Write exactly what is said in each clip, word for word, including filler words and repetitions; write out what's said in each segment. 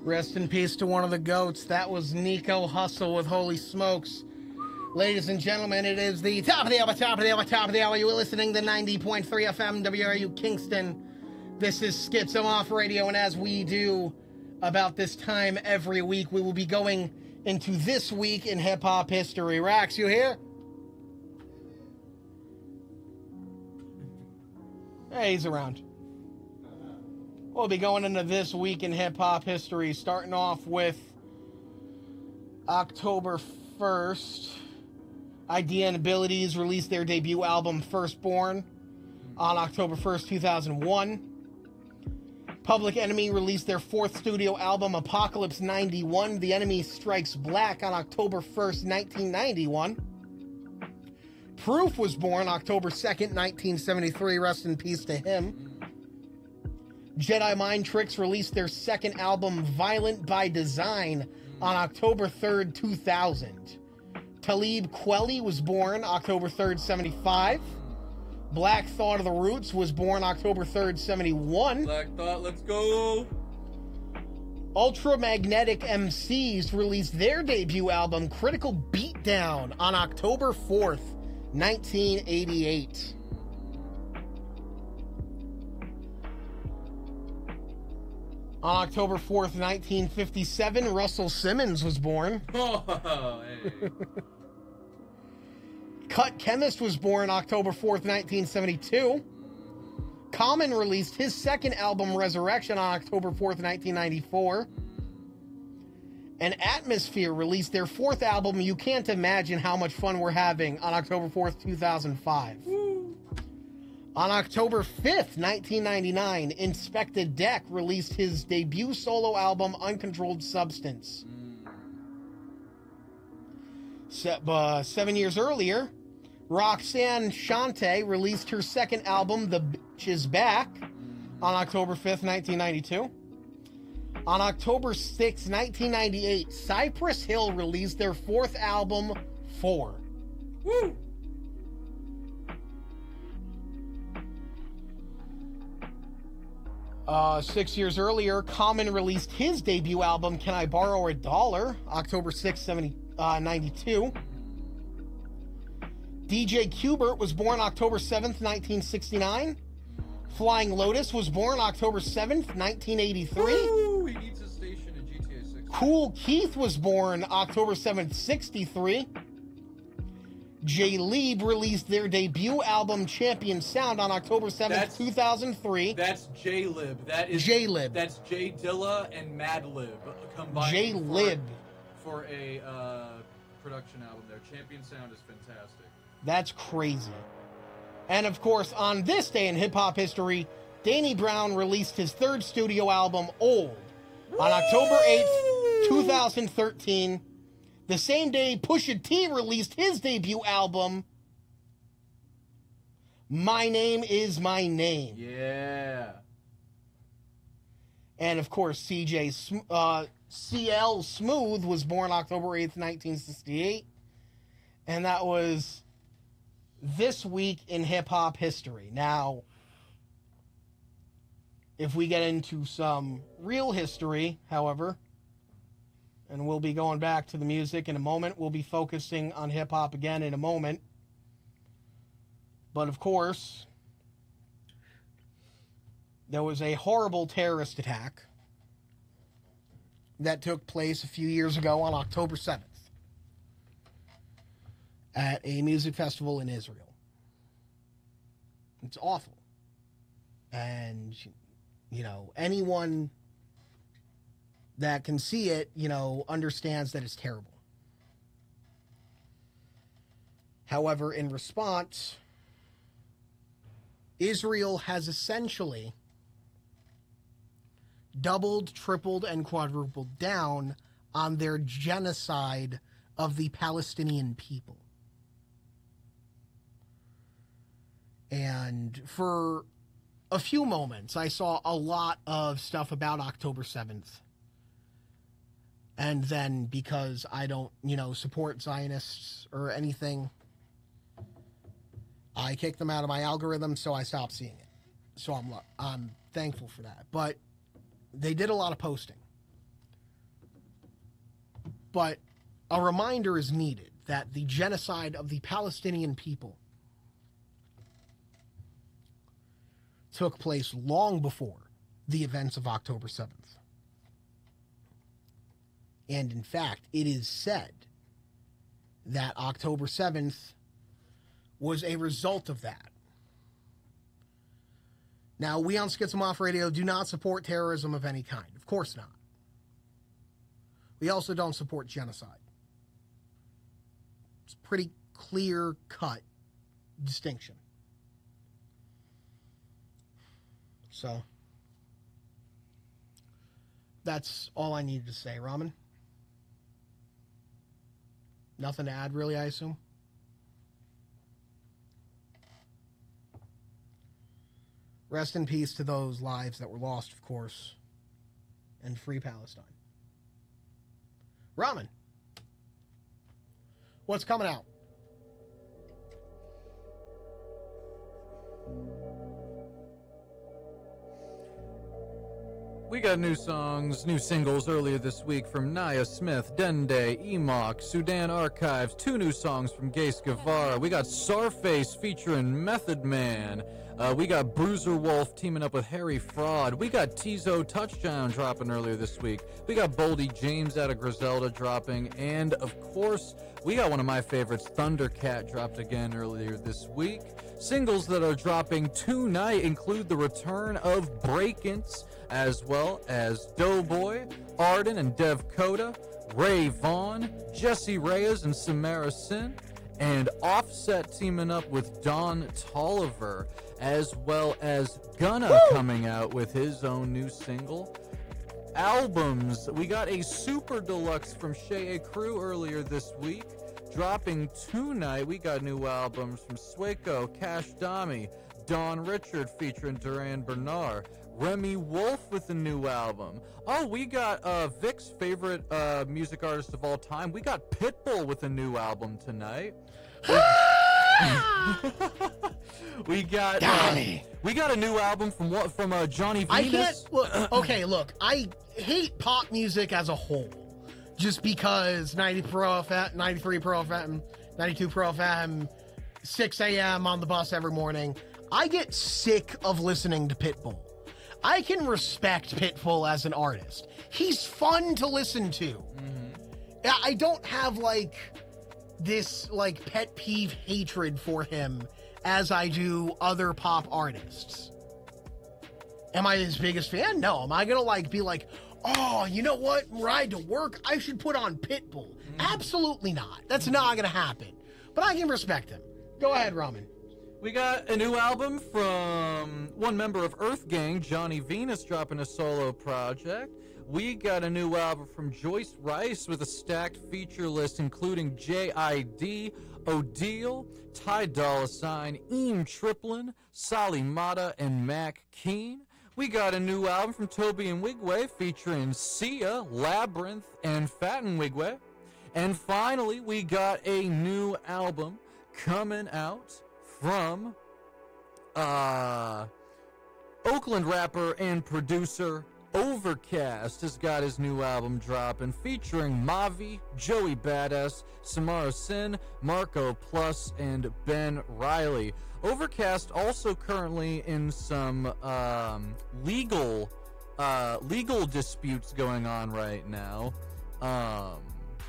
Rest in peace to one of the goats. That was Nico Hustle with Holy Smokes. Ladies and gentlemen, it is the top of the hour, top of the hour, top of the hour. You're listening to ninety point three F M W R U Kingston. This is Schizo Off Radio, and as we do about this time every week, we will be going into this week in hip-hop history. Rax, you here? Hey, he's around. We'll be going into this week in hip-hop history, starting off with October first. Idea and Abilities released their debut album, Firstborn, on October first, two thousand one. Public Enemy released their fourth studio album, Apocalypse ninety-one, The Enemy Strikes Black, on October first, nineteen ninety-one. Proof was born October second, nineteen seventy-three. Rest in peace to him. Jedi Mind Tricks released their second album, Violent by Design, on October third, two thousand. Talib Kweli was born October third, seventy-five. Black Thought of the Roots was born October third, seventy-one. Black Thought, let's go! Ultramagnetic M Cs released their debut album, Critical Beatdown, on October fourth, nineteen eighty-eight. On October fourth, nineteen fifty-seven, Russell Simmons was born. Oh, hey. Cut Chemist was born October fourth, nineteen seventy-two. Common released his second album, Resurrection, on October fourth, nineteen ninety-four. And Atmosphere released their fourth album, You Can't Imagine How Much Fun We're Having, on October fourth, two thousand five. Woo. On October fifth, nineteen ninety-nine, Inspected Deck released his debut solo album, Uncontrolled Substance. Se- uh, seven years earlier, Roxanne Shante released her second album, The Bitch Is Back, on October fifth, nineteen ninety-two. On October sixth, nineteen ninety-eight, Cypress Hill released their fourth album, Four. Woo! Uh, six years earlier, Common released his debut album, Can I Borrow a Dollar? October sixth, ninety-two. D J Qbert was born October seventh, nineteen sixty-nine. Flying Lotus was born October seventh, nineteen eighty-three. Woo! He needs a station in G T A six. Kool Keith was born October seventh, sixty-three. J-Leeb released their debut album, Champion Sound, on October seventh, two thousand three. That's J-Lib. That is J-Lib. That's J Dilla and Madlib combined. J-Lib. For, for a uh, production album there. Champion Sound is fantastic. That's crazy. And of course, on this day in hip-hop history, Danny Brown released his third studio album, Old, on October eighth, two thousand thirteen. The same day, Pusha T released his debut album, My Name Is My Name. Yeah. And of course, C J uh, C L Smooth was born October eighth, nineteen sixty-eight. And that was this week in hip-hop history. Now, if we get into some real history, however, and we'll be going back to the music in a moment. We'll be focusing on hip-hop again in a moment. But of course, there was a horrible terrorist attack that took place a few years ago on October seventh at a music festival in Israel. It's awful. And, you know, anyone that can see it, you know, understands that it's terrible. However, in response, Israel has essentially doubled, tripled, and quadrupled down on their genocide of the Palestinian people. And for a few moments, I saw a lot of stuff about October seventh. And then, because I don't, you know, support Zionists or anything, I kicked them out of my algorithm, so I stopped seeing it. So I'm I'm thankful for that. But they did a lot of posting. But a reminder is needed that the genocide of the Palestinian people took place long before the events of October seventh. And in fact, it is said that October seventh was a result of that. Now, we on Schism Off Radio do not support terrorism of any kind. Of course not. We also don't support genocide. It's a pretty clear-cut distinction. So, that's all I needed to say. Ramen? Nothing to add, really, I assume? Rest in peace to those lives that were lost, of course, and free Palestine. Ramen, what's coming out? We got new songs, new singles earlier this week from Nia Smith, Dende, Emok, Sudan Archives, two new songs from Gaze Guevara. We got Sarface featuring Method Man. Uh, we got Bruiser Wolf teaming up with Harry Fraud. We got Tizo Touchdown dropping earlier this week. We got Boldy James out of Griselda dropping. And, of course, we got one of my favorites, Thundercat, dropped again earlier this week. Singles that are dropping tonight include the return of Breakins, as well as Doughboy, Arden and Dev Coda, Ray Vaughn, Jesse Reyes and Samara Sin, and Offset teaming up with Don Tolliver, as well as Gunna Woo! coming out with his own new single. Albums, we got a super deluxe from Shea Crew earlier this week. Dropping tonight, we got new albums from Swaco, Cash Dami, Don Richard featuring Duran Bernard, Remy Wolf with a new album. Oh, we got uh, Vic's favorite uh, music artist of all time. We got Pitbull with a new album tonight. we got uh, we got a new album from what from uh, Johnny Venus. I can't look. Okay, look. I hate pop music as a whole, just because ninety Pro F M, ninety-three Pro F M, ninety-two Pro F M, six a.m. on the bus every morning. I get sick of listening to Pitbull. I can respect Pitbull as an artist. He's fun to listen to. Mm-hmm. I don't have, like, this, like, pet peeve hatred for him as I do other pop artists. Am I his biggest fan? No. Am I gonna, like, be like, oh, you know what? Ride to work, I should put on Pitbull. Mm-hmm. Absolutely not. That's not gonna happen. But I can respect him. Go ahead, Ramen. We got a new album from one member of Earth Gang, Johnny Venus, dropping a solo project. We got a new album from Joyce Rice with a stacked feature list including J I D, Odile, Ty Dolla Sign, Eam Triplin, Sally Mata, and Mac Keen. We got a new album from Toby and Wigway featuring Sia, Labyrinth, and Fat and Wigway. And finally, we got a new album coming out from uh, Oakland rapper and producer Overcast has got his new album dropping, featuring Mavi, Joey Badass, Samara Sin, Marco Plus, and Ben Riley. Overcast also currently in some um, legal uh, legal disputes going on right now. Um,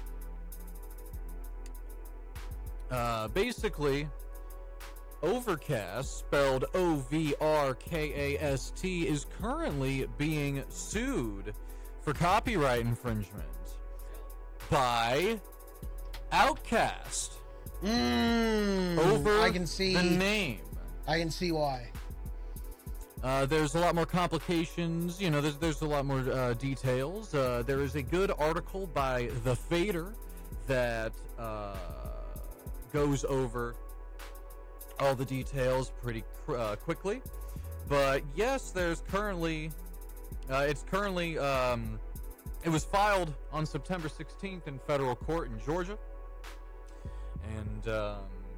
uh, basically, Overcast, spelled O V R K A S T, is currently being sued for copyright infringement by Outkast mm, over I can see, the name. I can see why. Uh, there's a lot more complications, you know, there's, there's a lot more uh, details. Uh, there is a good article by The Fader that uh, goes over all the details pretty uh, quickly, but yes, there's currently uh, it's currently um, it was filed on September sixteenth in federal court in Georgia, and um,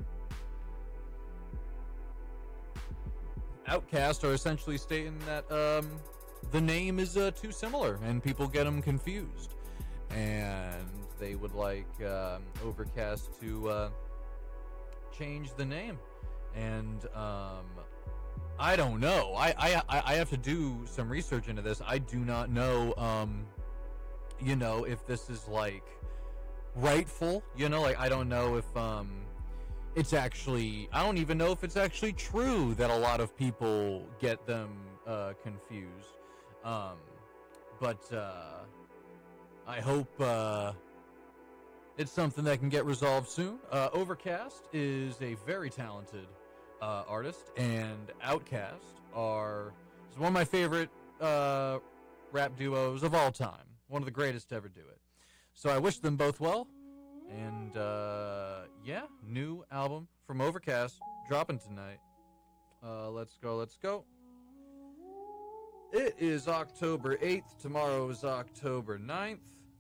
Outkast are essentially stating that um, the name is uh, too similar and people get them confused. and they would like um, Overcast to uh, change the name. And um, I don't know. I, I I have to do some research into this. I do not know. Um, you know, if this is like rightful. You know, like I don't know if um, it's actually. I don't even know if it's actually true that a lot of people get them uh, confused. Um, but uh, I hope uh, it's something that can get resolved soon. Uh, Overcast is a very talented uh, artist, and Outkast are is one of my favorite uh, rap duos of all time. One of the greatest to ever do it. So I wish them both well. And uh, yeah, new album from Overcast dropping tonight. Uh, let's go, let's go. It is October eighth. Tomorrow is October ninth.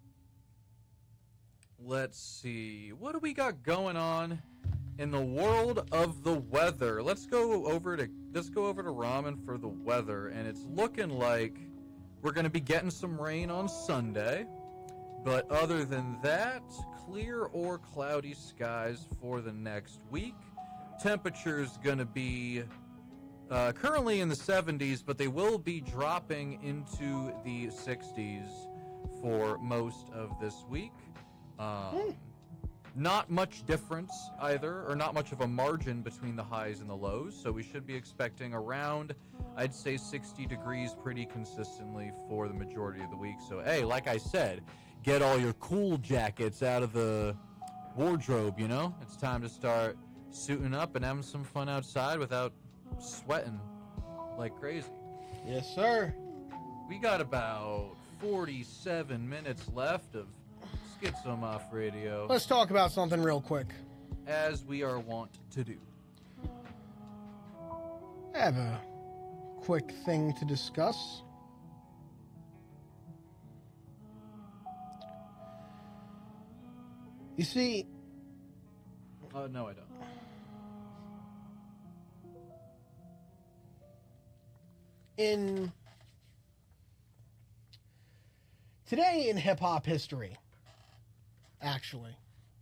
Let's see. What do we got going on in the world of the weather? Let's go over to let's go over to Ramen for the weather, and it's looking like we're going to be getting some rain on Sunday. But other than that, clear or cloudy skies for the next week. Temperature's going to be uh, currently in the seventies, but they will be dropping into the sixties for most of this week. Um, not much difference either, or not much of a margin between the highs and the lows, so we should be expecting around, I'd say, sixty degrees pretty consistently for the majority of the week. So, hey, like I said, get all your cool jackets out of the wardrobe, you know? It's time to start suiting up and having some fun outside without sweating like crazy. Yes, sir. We got about forty-seven minutes left of Schizo Moff Radio, Let's talk about something real quick. as we are wont to do. I have a quick thing to discuss. You see, Uh, no, I don't. in today in hip hop history, actually,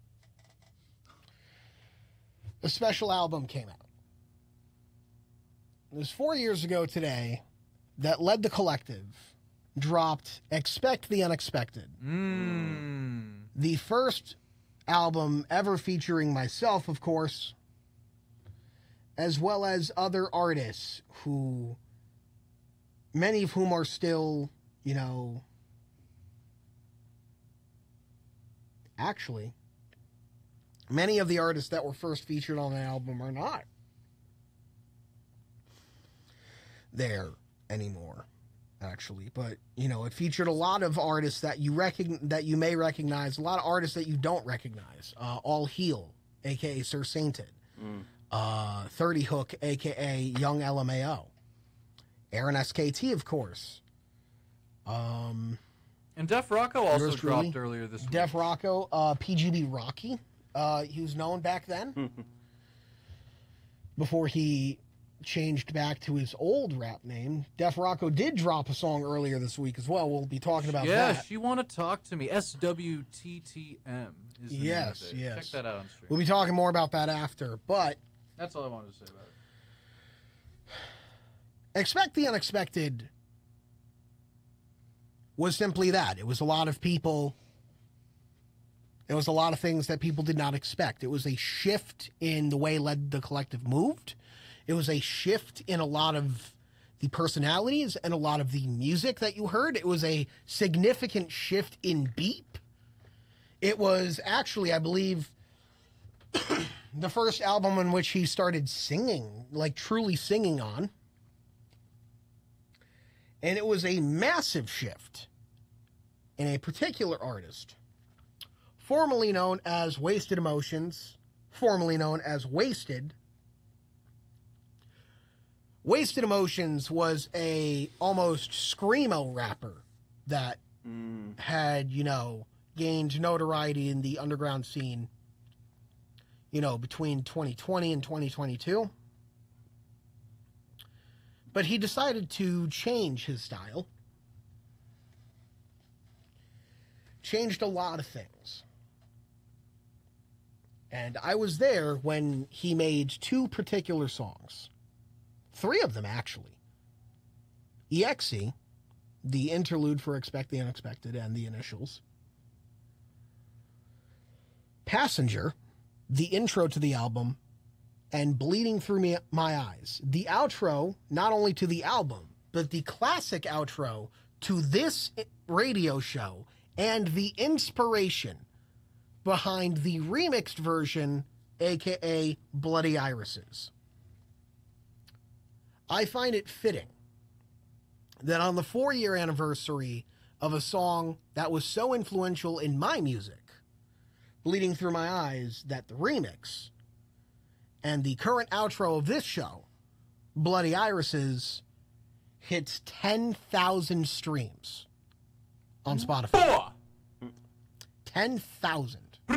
a special album came out. It was four years ago today that Led the Collective dropped Expect the Unexpected. Mmm. The first album ever featuring myself, of course, as well as other artists who, many of whom are still, you know, actually, many of the artists that were first featured on the album are not there anymore, actually. But, you know, it featured a lot of artists that you recogn- that you may recognize, a lot of artists that you don't recognize. Uh, All Heel, a k a. Sir Sainted. Mm. Uh, thirty Hook, a k a. Young L M A O. Aaron S K T, of course. Um, And Def Rocco also Yours dropped truly, earlier this week. Def Rocco, uh, P G B Rocky. Uh, he was known back then. Before he changed back to his old rap name. Def Rocco did drop a song earlier this week as well. We'll be talking about yeah, that. she want to talk to me. S W T T M is the Yes, name of it. yes. Check that out on stream. We'll be talking more about that after. But That's all I wanted to say about it. Expect the Unexpected was simply that. It was a lot of people. It was a lot of things that people did not expect. It was a shift in the way Led the Collective moved. It was a shift in a lot of the personalities and a lot of the music that you heard. It was a significant shift in beat. It was actually, I believe, the first album in which he started singing, like truly singing on. And it was a massive shift in a particular artist, formerly known as Wasted Emotions, formerly known as Wasted. Wasted Emotions was a almost screamo rapper that Mm. had, you know, gained notoriety in the underground scene, you know, between twenty twenty and twenty twenty-two. But he decided to change his style changed a lot of things. And I was there when he made two particular songs. Three of them, actually. E X E, the interlude for Expect the Unexpected and the Initials. Passenger, the intro to the album, and Bleeding Through Me, My Eyes. The outro, not only to the album, but the classic outro to this radio show and the inspiration behind the remixed version, aka Bloody Irises. I find it fitting that on the four-year anniversary of a song that was so influential in my music, Bleeding Through My Eyes, that the remix and the current outro of this show, Bloody Irises, hits ten thousand streams on Spotify. ten thousand.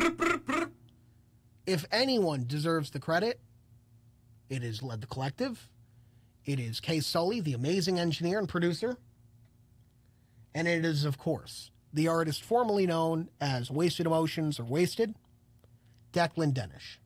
If anyone deserves the credit, it is Led the Collective. It is Kay Sully, the amazing engineer and producer. And it is, of course, the artist formerly known as Wasted Emotions or Wasted, Declan Denish.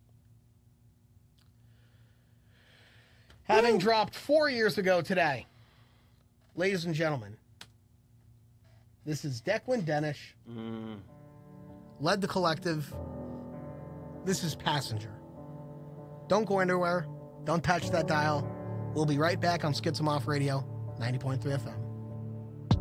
Having Woo. dropped four years ago today, ladies and gentlemen, this is Declan Denish, mm. Led the Collective. This is Passenger. Don't go anywhere. Don't touch that dial. We'll be right back on Skits 'em Off Radio, ninety point three F M.